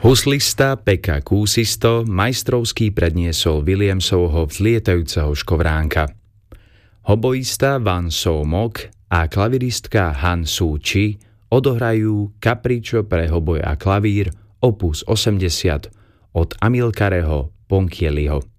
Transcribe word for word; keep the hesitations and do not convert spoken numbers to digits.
Huslista Pekka Kuusisto majstrovsky predniesol Williamsovho vzlietajúceho škovránka. Hoboista Van So-mok a klaviristka Han Soo-chi odohrajú Capriccio pre hoboj a klavír opus osemdesiat od Amilcareho Ponchielliho.